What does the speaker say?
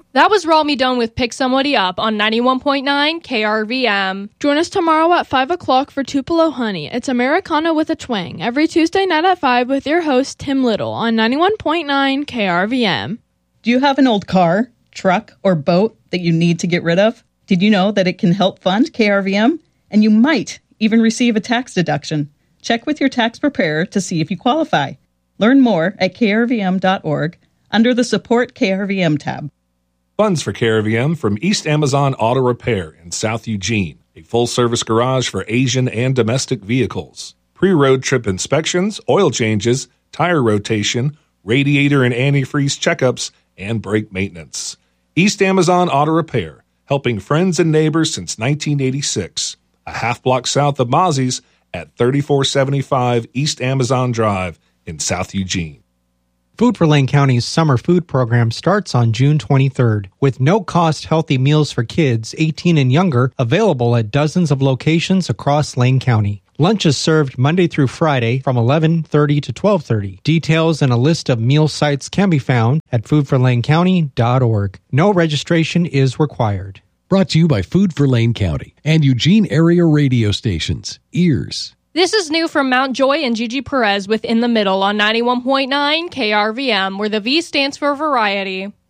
That was Roll Me Down with Pick Somebody Up on 91.9 KRVM. Join us tomorrow at 5 o'clock for Tupelo Honey. It's Americana with a twang. Every Tuesday night at 5 with your host, Tim Little, on 91.9 KRVM. Do you have an old car, truck, or boat that you need to get rid of? Did you know that it can help fund KRVM? And you might even receive a tax deduction. Check with your tax preparer to see if you qualify. Learn more at krvm.org under the Support KRVM tab. Funds for KRVM from East Amazon Auto Repair in South Eugene, a full-service garage for Asian and domestic vehicles. Pre-road trip inspections, oil changes, tire rotation, radiator and antifreeze checkups, and brake maintenance. East Amazon Auto Repair, helping friends and neighbors since 1986. A half block south of Mozzie's at 3475 East Amazon Drive in South Eugene. Food for Lane County's summer food program starts on June 23rd, with no-cost healthy meals for kids 18 and younger available at dozens of locations across Lane County. Lunch is served Monday through Friday from 11:30 to 12:30. Details and a list of meal sites can be found at foodforlanecounty.org. No registration is required. Brought to you by Food for Lane County and Eugene area radio stations, EARS. This is new from Mount Joy and Gigi Perez with In the Middle on 91.9 KRVM, where the V stands for variety.